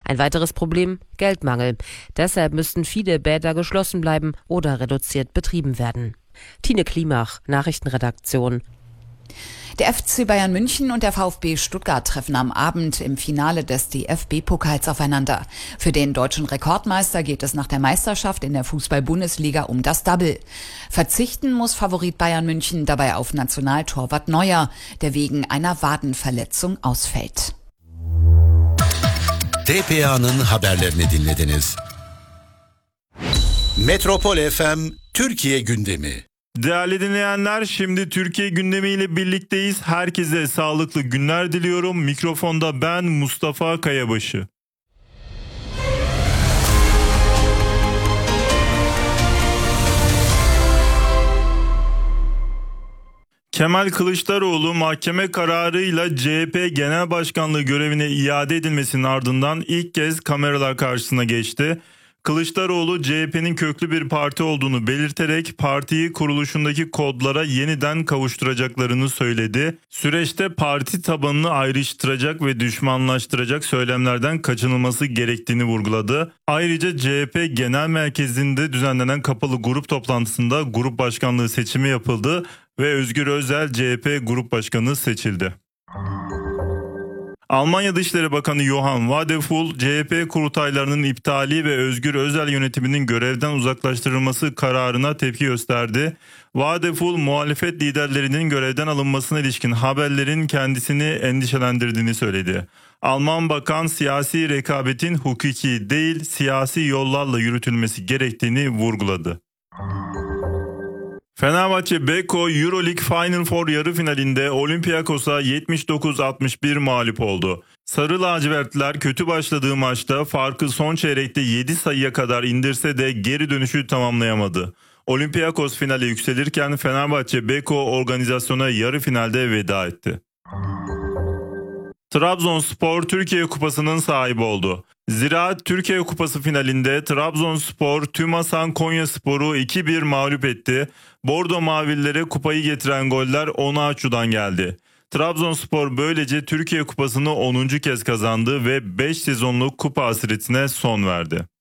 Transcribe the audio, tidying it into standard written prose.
Ein weiteres Problem: Geldmangel. Deshalb müssten viele Bäder geschlossen bleiben oder reduziert betrieben werden. Tine Klimach, Nachrichtenredaktion. Der FC Bayern München und der VfB Stuttgart treffen am Abend im Finale des DFB-Pokals aufeinander. Für den deutschen Rekordmeister geht es nach der Meisterschaft in der Fußball-Bundesliga um das Double. Verzichten muss Favorit Bayern München dabei auf Nationaltorwart Neuer, der wegen einer Wadenverletzung ausfällt. TPA'nın haberlerini dinlediniz. Metropol FM Türkiye gündemi. Değerli dinleyenler, şimdi Türkiye gündemiyle birlikteyiz. Herkese sağlıklı günler diliyorum. Mikrofonda ben Mustafa Kayabaşı. Kemal Kılıçdaroğlu mahkeme kararıyla CHP Genel Başkanlığı görevine iade edilmesinin ardından ilk kez kameralar karşısına geçti. Kılıçdaroğlu CHP'nin köklü bir parti olduğunu belirterek partiyi kuruluşundaki kodlara yeniden kavuşturacaklarını söyledi. Süreçte parti tabanını ayrıştıracak ve düşmanlaştıracak söylemlerden kaçınılması gerektiğini vurguladı. Ayrıca CHP Genel Merkezi'nde düzenlenen kapalı grup toplantısında grup başkanlığı seçimi yapıldı ve Özgür Özel CHP Grup Başkanı seçildi. Almanya Dışişleri Bakanı Johann Wadephul, CHP kurultaylarının iptali ve Özgür Özel yönetiminin görevden uzaklaştırılması kararına tepki gösterdi. Wadephul, muhalefet liderlerinin görevden alınmasına ilişkin haberlerin kendisini endişelendirdiğini söyledi. Alman bakan siyasi rekabetin hukuki değil, siyasi yollarla yürütülmesi gerektiğini vurguladı. Fenerbahçe Beko Euroleague Final Four yarı finalinde Olympiakos'a 79-61 mağlup oldu. Sarı lacivertliler kötü başladığı maçta farkı son çeyrekte 7 sayıya kadar indirse de geri dönüşü tamamlayamadı. Olympiakos finale yükselirken Fenerbahçe Beko organizasyona yarı finalde veda etti. Trabzonspor Türkiye Kupası'nın sahibi oldu. Ziraat Türkiye Kupası finalinde Trabzonspor TÜMASAN Konyaspor'u 2-1 mağlup etti. Bordo Mavililere kupayı getiren goller Onaçu'dan geldi. Trabzonspor böylece Türkiye Kupası'nı 10. kez kazandı ve 5 sezonluk kupa hasretine son verdi.